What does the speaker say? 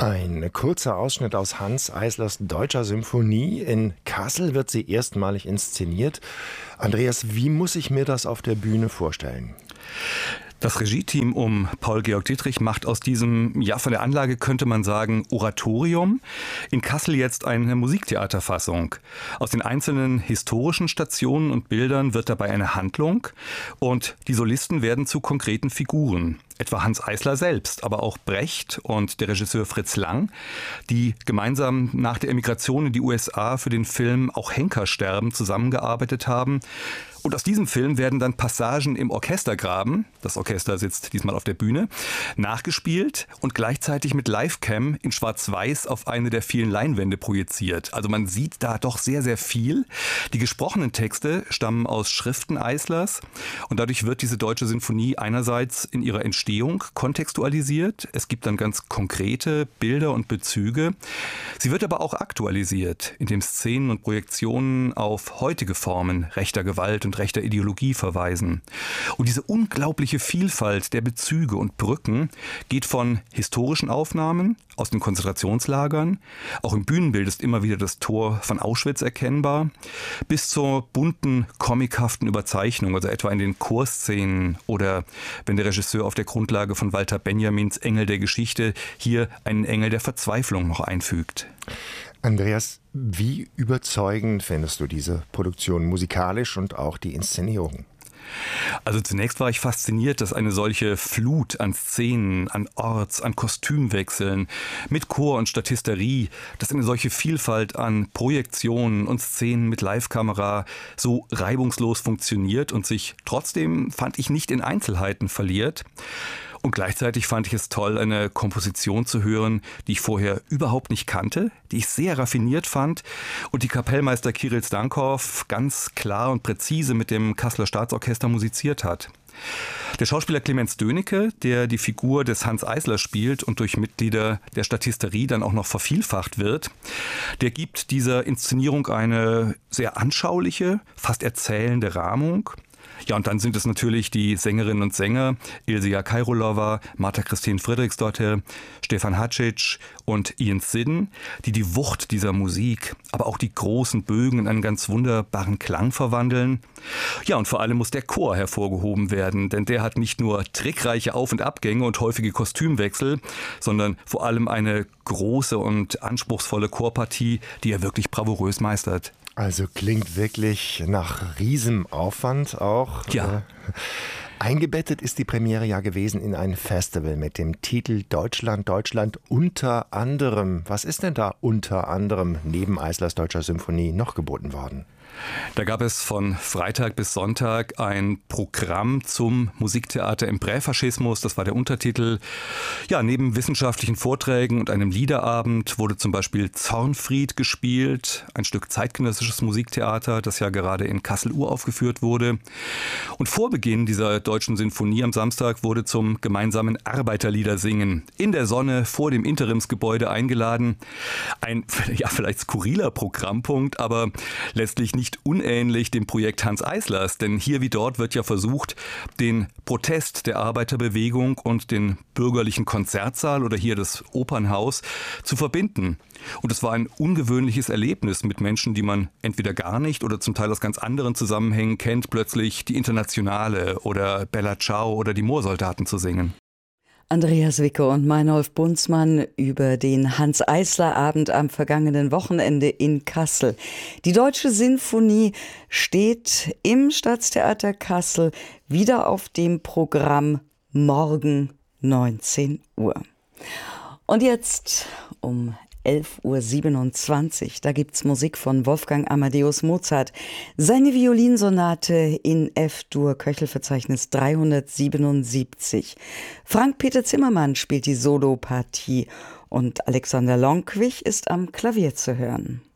Ein kurzer Ausschnitt aus Hanns Eislers Deutscher Symphonie. In Kassel wird sie erstmalig inszeniert. Andreas, wie muss ich mir das auf der Bühne vorstellen? Das Regie-Team um Paul-Georg Dittrich macht aus diesem, von der Anlage könnte man sagen, Oratorium in Kassel jetzt eine Musiktheaterfassung. Aus den einzelnen historischen Stationen und Bildern wird dabei eine Handlung und die Solisten werden zu konkreten Figuren. Etwa Hanns Eisler selbst, aber auch Brecht und der Regisseur Fritz Lang, die gemeinsam nach der Emigration in die USA für den Film Auch Henker sterben zusammengearbeitet haben. Und aus diesem Film werden dann Passagen im Orchestergraben, das Orchester sitzt diesmal auf der Bühne, nachgespielt und gleichzeitig mit Livecam in Schwarz-Weiß auf eine der vielen Leinwände projiziert. Also man sieht da doch sehr, sehr viel. Die gesprochenen Texte stammen aus Schriften Eislers und dadurch wird diese Deutsche Sinfonie einerseits in ihrer Entstehung kontextualisiert. Es gibt dann ganz konkrete Bilder und Bezüge. Sie wird aber auch aktualisiert, indem Szenen und Projektionen auf heutige Formen rechter Gewalt und rechter Ideologie verweisen. Und diese unglaubliche Vielfalt der Bezüge und Brücken geht von historischen Aufnahmen aus den Konzentrationslagern, auch im Bühnenbild ist immer wieder das Tor von Auschwitz erkennbar, bis zur bunten, comichaften Überzeichnung, also etwa in den Chorszenen oder wenn der Regisseur auf der Grundlage von Walter Benjamins Engel der Geschichte hier einen Engel der Verzweiflung noch einfügt. Andreas, wie überzeugend findest du diese Produktion musikalisch und auch die Inszenierung? Also zunächst war ich fasziniert, dass eine solche Flut an Szenen, an Orts-, an Kostümwechseln mit Chor und Statisterie, dass eine solche Vielfalt an Projektionen und Szenen mit Livekamera so reibungslos funktioniert und sich trotzdem, fand ich, nicht in Einzelheiten verliert. Und gleichzeitig fand ich es toll, eine Komposition zu hören, die ich vorher überhaupt nicht kannte, die ich sehr raffiniert fand und die Kapellmeister Kirill Stankow ganz klar und präzise mit dem Kasseler Staatsorchester musiziert hat. Der Schauspieler Clemens Dönecke, der die Figur des Hanns Eisler spielt und durch Mitglieder der Statisterie dann auch noch vervielfacht wird, der gibt dieser Inszenierung eine sehr anschauliche, fast erzählende Rahmung. Ja, und dann sind es natürlich die Sängerinnen und Sänger Ilse Kairolova, Martha Christine Friedrichsdottir, Stefan Hadzic und Ian Sidden, die die Wucht dieser Musik, aber auch die großen Bögen in einen ganz wunderbaren Klang verwandeln. Ja, und vor allem muss der Chor hervorgehoben werden, denn der hat nicht nur trickreiche Auf- und Abgänge und häufige Kostümwechsel, sondern vor allem eine große und anspruchsvolle Chorpartie, die er wirklich bravourös meistert. Also klingt wirklich nach Riesenaufwand auch. Ja. Eingebettet ist die Premiere ja gewesen in ein Festival mit dem Titel Deutschland, Deutschland unter anderem. Was ist denn da unter anderem neben Eislers Deutscher Symphonie noch geboten worden? Da gab es von Freitag bis Sonntag ein Programm zum Musiktheater im Präfaschismus, das war der Untertitel. Ja, neben wissenschaftlichen Vorträgen und einem Liederabend wurde zum Beispiel Zornfried gespielt, ein Stück zeitgenössisches Musiktheater, das ja gerade in Kassel uraufgeführt wurde. Und vor Beginn dieser Deutschen Sinfonie am Samstag wurde zum gemeinsamen Arbeiterliedersingen in der Sonne vor dem Interimsgebäude eingeladen. Ein vielleicht skurriler Programmpunkt, aber letztlich nicht unähnlich dem Projekt Hanns Eislers, denn hier wie dort wird ja versucht, den Protest der Arbeiterbewegung und den bürgerlichen Konzertsaal oder hier das Opernhaus zu verbinden. Und es war ein ungewöhnliches Erlebnis mit Menschen, die man entweder gar nicht oder zum Teil aus ganz anderen Zusammenhängen kennt, plötzlich die Internationale oder Bella Ciao oder die Moorsoldaten zu singen. Andreas Wicke und Meinolf Bunzmann über den Hanns-Eisler-Abend am vergangenen Wochenende in Kassel. Die Deutsche Sinfonie steht im Staatstheater Kassel wieder auf dem Programm morgen 19 Uhr. Und jetzt um 11.27 Uhr, da gibt's Musik von Wolfgang Amadeus Mozart. Seine Violinsonate in F-Dur, Köchelverzeichnis 377. Frank-Peter Zimmermann spielt die Solopartie und Alexander Lonkwich ist am Klavier zu hören.